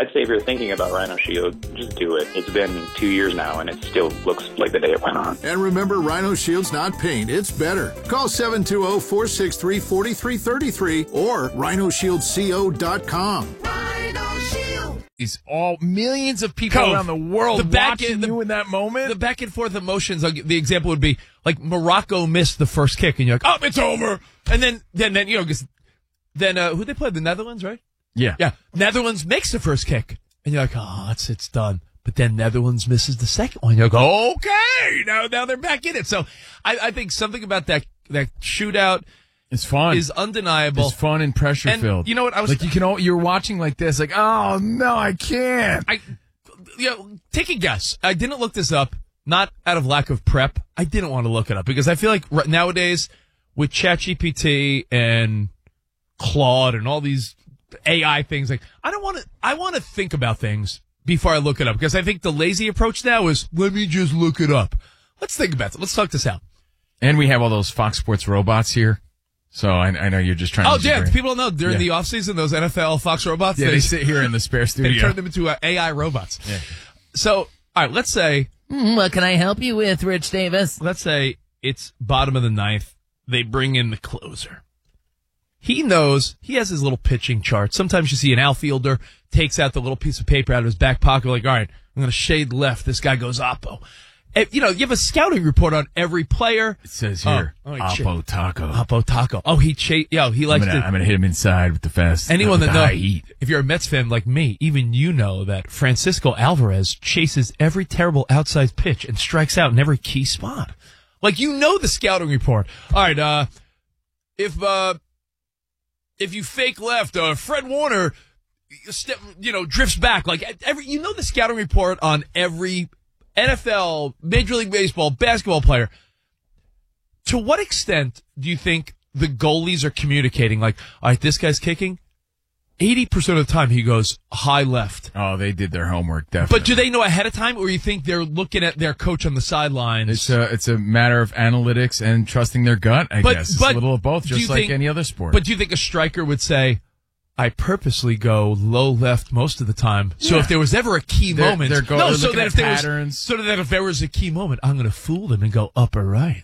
I'd say if you're thinking about Rhino Shield, just do it. It's been 2 years now, and it still looks like the day it went on. And remember, Rhino Shield's not paint, it's better. Call 720-463-4333 or rhinosshieldco.com. Rhino Shield. Is all millions of people around the world watching you in that moment? The back and forth emotions. The example would be like Morocco missed the first kick, and you're like, "Oh, it's over!" And then you know, because then who they played? The Netherlands, right? Yeah. Netherlands makes the first kick, and you're like, "Oh, it's done." But then Netherlands misses the second one. You're like, "Okay, now they're back in it." So I think something about that shootout. It's fun. Is undeniable. It's fun and pressure filled. You know what? I was like, you're watching like this, like, oh no, I can't. Take a guess. I didn't look this up, not out of lack of prep. I didn't want to look it up because I feel like nowadays with ChatGPT and Claude and all these AI things, like I want to think about things before I look it up because I think the lazy approach now is let me just look it up. Let's think about it. Let's talk this out. And we have all those Fox Sports robots here. So I know you're just trying to... Oh, yeah. People don't know. During the offseason, those NFL Fox robots... Yeah, they sit here in the spare studio. They turn them into AI robots. Yeah. So, all right, let's say... what can I help you with, Rich Davis? Let's say it's bottom of the ninth. They bring in the closer. He knows. He has his little pitching chart. Sometimes you see an outfielder takes out the little piece of paper out of his back pocket, like, all right, I'm going to shade left. This guy goes oppo. You have a scouting report on every player. It says here, Oppo Taco. Oppo Taco. Oh, he likes I'm gonna hit him inside with the fast. Anyone that knows, heat. If you're a Mets fan like me, even you know that Francisco Alvarez chases every terrible outside pitch and strikes out in every key spot. Like, the scouting report. All right, if you fake left, Fred Warner, drifts back. Like the scouting report on every NFL, Major League Baseball, basketball player. To what extent do you think the goalies are communicating? Like, all right, this guy's kicking. 80% of the time he goes high left. Oh, they did their homework, definitely. But do they know ahead of time, or you think they're looking at their coach on the sidelines? It's a matter of analytics and trusting their gut, I guess. It's a little of both, just like any other sport. But do you think a striker would say, I purposely go low left most of the time. So if there was ever a key moment, so that if there was a key moment, I'm going to fool them and go upper right.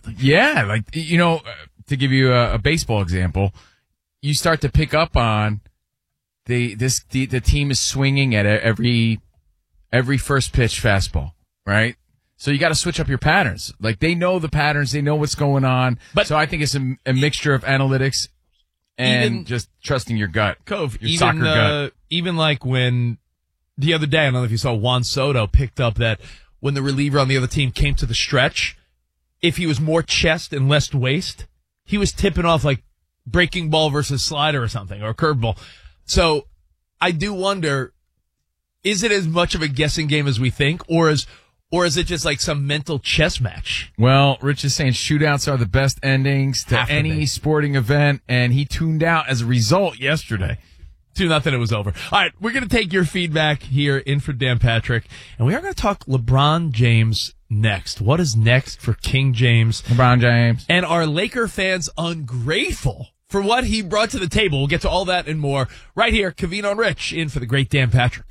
To give you a baseball example, you start to pick up on the team is swinging at every first pitch fastball, right? So you got to switch up your patterns. Like, they know the patterns, they know what's going on. So I think it's a mixture of analytics and just trusting your gut. Cove, your soccer gut. Even like when the other day, I don't know if you saw, Juan Soto picked up that when the reliever on the other team came to the stretch, if he was more chest and less waist, he was tipping off like breaking ball versus slider or something, or curveball. So I do wonder, is it as much of a guessing game as we think, or is it just like some mental chess match? Well, Rich is saying shootouts are the best endings to any sporting event, and he tuned out as a result yesterday. 2-0, it was over. All right, we're going to take your feedback here in for Dan Patrick, and we are going to talk LeBron James next. What is next for King James? LeBron James. And are Laker fans ungrateful for what he brought to the table? We'll get to all that and more right here. Covino and Rich in for the great Dan Patrick.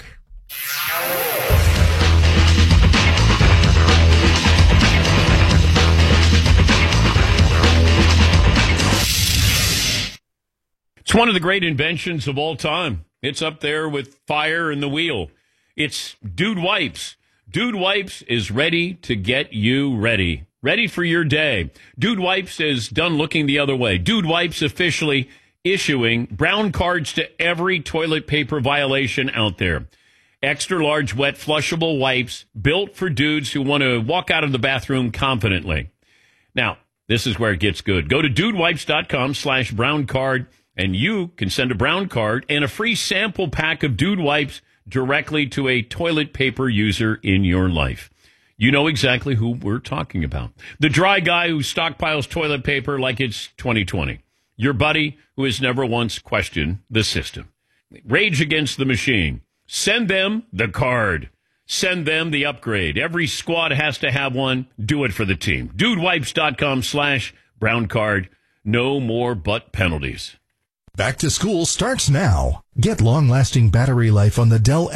It's one of the great inventions of all time. It's up there with fire and the wheel. It's Dude Wipes. Dude Wipes is ready to get you ready. Ready for your day. Dude Wipes is done looking the other way. Dude Wipes officially issuing brown cards to every toilet paper violation out there. Extra large wet flushable wipes built for dudes who want to walk out of the bathroom confidently. Now, this is where it gets good. Go to dudewipes.com/brown card. And you can send a brown card and a free sample pack of Dude Wipes directly to a toilet paper user in your life. You know exactly who we're talking about. The dry guy who stockpiles toilet paper like it's 2020. Your buddy who has never once questioned the system. Rage Against the Machine. Send them the card. Send them the upgrade. Every squad has to have one. Do it for the team. Dudewipes.com/brown card. No more butt penalties. Back to school starts now. Get long-lasting battery life on the Dell